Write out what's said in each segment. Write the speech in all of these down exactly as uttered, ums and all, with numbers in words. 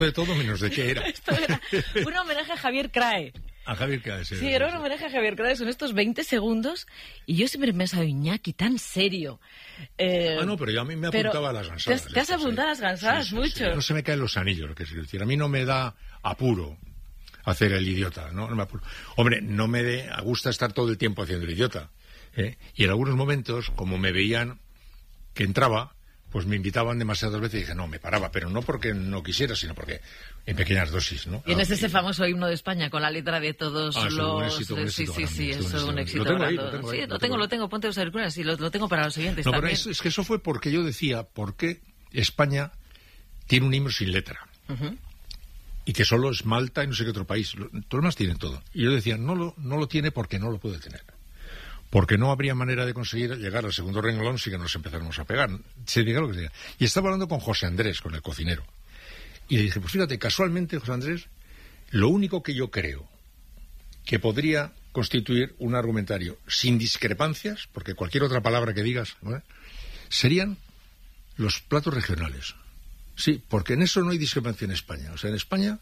De todo menos de qué era. Esto era un homenaje a Javier Crae. A Javier Crae, sí. Sí, era un homenaje a Javier Crae. Son estos veinte segundos. Y yo siempre me he pensado, Iñaki, tan serio. Eh, ah, no, pero yo a mí me apuntaba a las gansadas. Te has, te has apuntado a las gansadas, sí, sí, mucho. Sí. No se me caen los anillos, lo que es decir. A mí no me da apuro hacer el idiota, ¿no? No me apuro. Hombre, no me de, gusta estar todo el tiempo haciendo el idiota. ¿eh? Y en algunos momentos, como me veían que entraba, pues me invitaban demasiadas veces y dije, no, me paraba, pero no porque no quisiera, sino porque en pequeñas dosis, ¿no? Tienes ah, ese y... famoso himno de España con la letra de todos ah, los... Un éxito, un éxito sí, sí, sí, eso es un éxito. Lo tengo ahí, lo tengo ahí, sí, lo lo tengo, ahí. lo tengo, ponte los auriculares, sí, lo, lo tengo para los siguientes no, también. Pero es, es que eso fue porque yo decía, ¿por qué España tiene un himno sin letra? Uh-huh. Y que solo es Malta y no sé qué otro país. Los demás tienen todo. Y yo decía, no lo, no lo tiene porque no lo puede tener. Porque no habría manera de conseguir llegar al segundo renglón si que nos empezáramos a pegar. Se diga lo que sea. Y estaba hablando con José Andrés, con el cocinero. Y le dije, pues fíjate, casualmente, José Andrés, lo único que yo creo que podría constituir un argumentario sin discrepancias, porque cualquier otra palabra que digas, ¿no? serían los platos regionales. Sí, porque en eso no hay discrepancia en España. O sea, en España...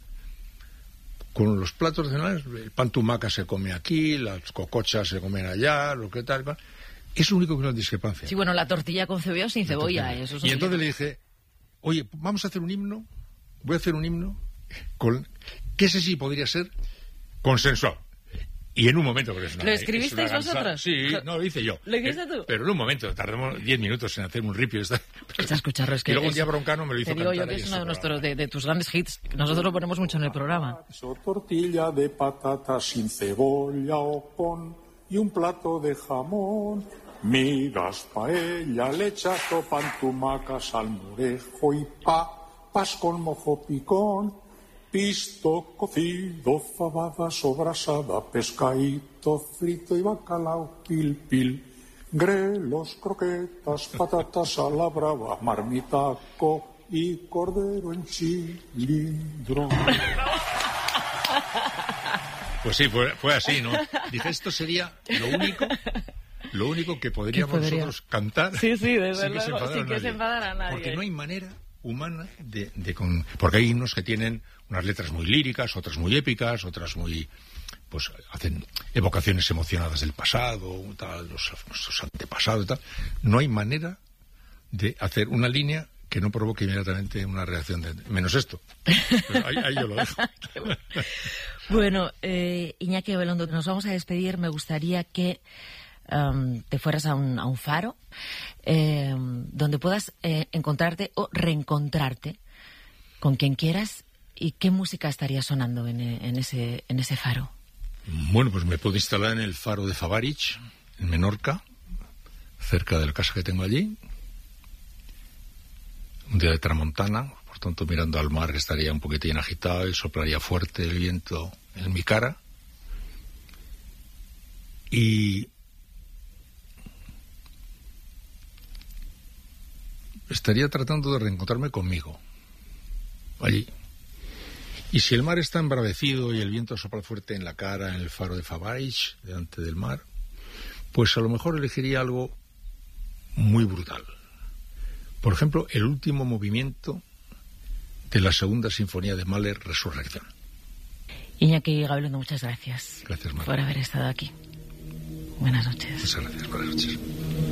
Con los platos regionales, el pan tumaca se come aquí, las cocochas se comen allá, lo que tal, es lo único que no hay discrepancia. Sí, bueno, la tortilla con cebolla o sin cebolla, eso es. Y entonces le dije, oye, vamos a hacer un himno, voy a hacer un himno, con que ese sí podría ser consensual. Y en un momento... Pero es una, ¿Lo escribisteis vosotros? Sí, no, lo hice yo. ¿Lo hiciste tú? Pero en un momento, tardamos diez minutos en hacer un ripio. Está... Está escucharlo, es que... Y luego un es, día Broncano me lo hizo te digo cantar. Yo que es uno de, nuestros, de, de tus grandes hits. Nosotros lo ponemos mucho en el programa. Tortilla de patatas sin cebolla o con... y un plato de jamón. Migas, paella, lechazo, pan, tumaca, salmorejo y papas con mojo picón. Pisto, cocido, fabada, sobrasada, pescadito frito y bacalao, pil, pil. Grelos, croquetas, patatas a la brava, marmitaco y cordero en cilindro. Pues sí, fue, fue así, ¿no? Dije, esto sería lo único... Lo único que podríamos podría? nosotros cantar sí, sí, desde sin que se enfadara, sin que nadie. se enfadara a nadie. Porque no hay manera humana de, de con... Porque hay himnos que tienen unas letras muy líricas, otras muy épicas, otras muy... pues hacen evocaciones emocionadas del pasado, tal, los, nuestros antepasados y tal. No hay manera de hacer una línea que no provoque inmediatamente una reacción de... menos esto. Pues ahí, ahí yo lo dejo. Bueno, eh, Iñaki Gabilondo, nos vamos a despedir. Me gustaría que um, te fueras a un, a un faro eh, donde puedas eh, encontrarte o reencontrarte con quien quieras. ¿Y qué música estaría sonando en, en, ese, en ese faro? Bueno, pues me puedo instalar en el faro de Favarich, en Menorca, cerca de la casa que tengo allí. Un día de tramontana, por tanto mirando al mar, que estaría un poquitín agitado y soplaría fuerte el viento en mi cara. Y estaría tratando de reencontrarme conmigo, allí. Y si el mar está embravecido y el viento sopla fuerte en la cara, en el faro de Favarich, delante del mar, pues a lo mejor elegiría algo muy brutal. Por ejemplo, el último movimiento de la segunda sinfonía de Mahler, Resurrección. Iñaki Gabilondo, muchas gracias. Gracias, Marta. Por haber estado aquí. Buenas noches. Muchas gracias, buenas noches.